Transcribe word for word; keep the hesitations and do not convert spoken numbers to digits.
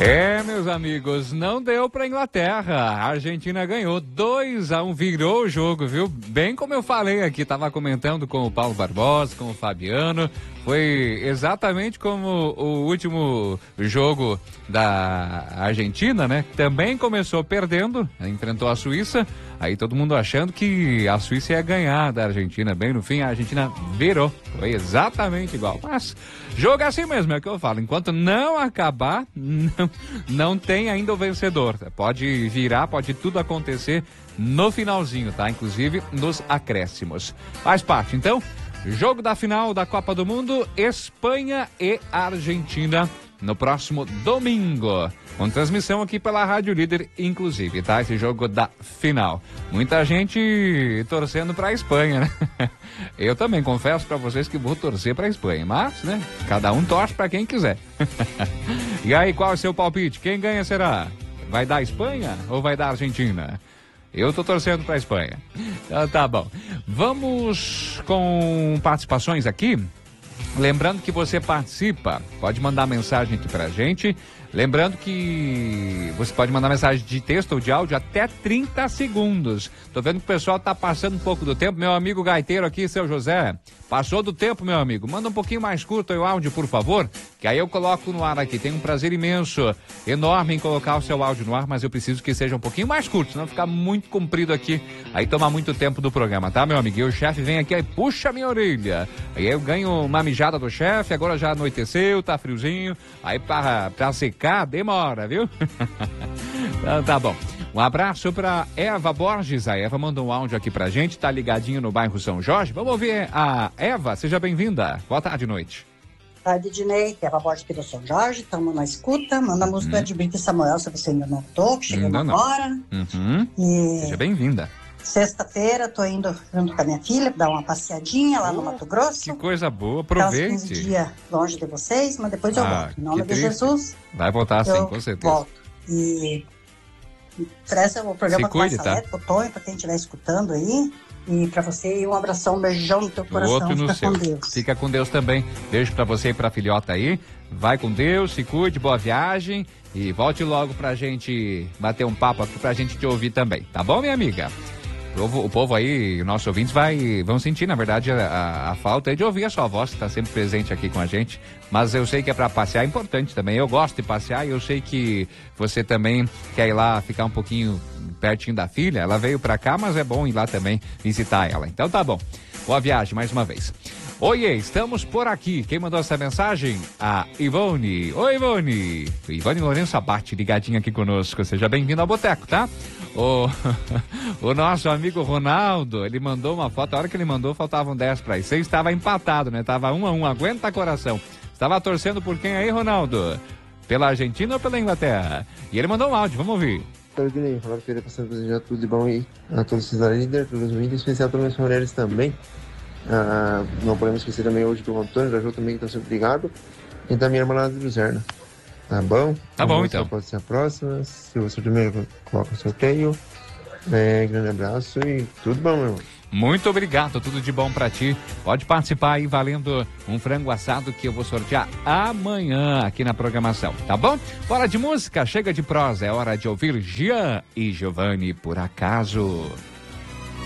É, meus amigos, não deu pra Inglaterra. A Argentina ganhou dois a um, virou o jogo, viu? Bem como eu falei aqui, tava comentando com o Paulo Barbosa, com o Fabiano. Foi exatamente como o último jogo da Argentina, né? Também começou perdendo, enfrentou a Suíça. Aí todo mundo achando que a Suíça ia ganhar da Argentina. Bem no fim, a Argentina virou. Foi exatamente igual. Mas jogo é assim mesmo, é o que eu falo. Enquanto não acabar, não, não tem ainda o vencedor. Pode virar, pode tudo acontecer no finalzinho, tá? Inclusive nos acréscimos. Faz parte, então. Jogo da final da Copa do Mundo, Espanha e Argentina, no próximo domingo. Com transmissão aqui pela Rádio Líder, inclusive, tá? Esse jogo da final. Muita gente torcendo pra Espanha, né? Eu também confesso pra vocês que vou torcer pra Espanha, mas, né? Cada um torce pra quem quiser. E aí, qual é o seu palpite? Quem ganha será? Vai dar Espanha ou vai dar Argentina? Eu tô torcendo pra Espanha. Então, tá bom. Vamos com participações aqui. Lembrando que você participa, pode mandar mensagem aqui pra gente. Lembrando que você pode mandar mensagem de texto ou de áudio até trinta segundos. Tô vendo que o pessoal tá passando um pouco do tempo. Meu amigo gaiteiro aqui, seu José, passou do tempo, meu amigo. Manda um pouquinho mais curto o áudio, por favor, que aí eu coloco no ar aqui. Tenho um prazer imenso, enorme em colocar o seu áudio no ar, mas eu preciso que seja um pouquinho mais curto, senão ficar muito comprido aqui. Aí toma muito tempo do programa, tá, meu amigo? E o chefe vem aqui e puxa minha orelha. Aí eu ganho uma mijada do chefe, agora já anoiteceu, tá friozinho. Aí pra, pra secar, demora, viu? Então, tá bom. Um abraço pra Eva Borges. A Eva mandou um áudio aqui pra gente, tá ligadinho no bairro São Jorge. Vamos ouvir a Eva, seja bem-vinda. Boa tarde, noite. Boa tarde, Dinei. Eva Borges aqui do São Jorge, estamos na escuta. Manda a música Uhum. de Brito e Samuel, se você ainda não notou, que chegando Ainda não. agora. Uhum. E Seja bem-vinda. sexta-feira tô indo junto com a minha filha dar uma passeadinha lá no Oh, Mato Grosso. Que coisa boa, Ficar uns quinze aproveite. dias longe de vocês, mas depois eu Ah, volto. Em nome que de triste. Jesus, Vai voltar sim, eu com certeza. volto. E presta o programa Se com cuide, a tá? Salete, pro Tonho, pra quem estiver escutando aí. E pra você, um abração, um beijão no teu O coração. outro no Fica seu. com Deus. Fica com Deus também. Beijo pra você e pra filhota aí. Vai com Deus, se cuide, boa viagem. E volte logo pra gente bater um papo aqui, pra gente te ouvir também. Tá bom, minha amiga? O povo, o povo aí, nossos ouvintes, vai, vão sentir, na verdade, a, a, a falta aí de ouvir a sua voz, que tá sempre presente aqui com a gente. Mas eu sei que é pra passear, é importante também. Eu gosto de passear e eu sei que você também quer ir lá ficar um pouquinho pertinho da filha. Ela veio pra cá, mas é bom ir lá também visitar ela. Então tá bom. Boa viagem, mais uma vez. Oiê, estamos por aqui. Quem mandou essa mensagem? A Ivone. Oi, Ivone. Ivone Lourenço Abate, ligadinha aqui conosco. Seja bem-vindo ao Boteco, tá? O, o nosso amigo Ronaldo, ele mandou uma foto. A hora que ele mandou, faltavam dez para as seis. Estava empatado, né? Tava um a um. Aguenta coração. Estava torcendo por quem aí, Ronaldo? Pela Argentina ou pela Inglaterra? E ele mandou um áudio, vamos ouvir. Então, Guilherme, falar que eu queria passar a desejar tudo de bom aí a todos vocês da líder, todos os ouvintes, em especial para minhas mulheres também. Ah, não podemos esquecer também hoje do Antônio, da Ju também, que está sempre ligado. E da minha irmã lá de Luzerna. Tá bom? Tá bom, então. Pode ser a próxima. Se você primeiro coloca o sorteio. É, grande abraço e tudo bom, meu irmão. Muito obrigado, tudo de bom pra ti. Pode participar aí valendo um frango assado que eu vou sortear amanhã aqui na programação, tá bom? Bora de música, chega de prosa, é hora de ouvir Jean e Giovanni Por Acaso.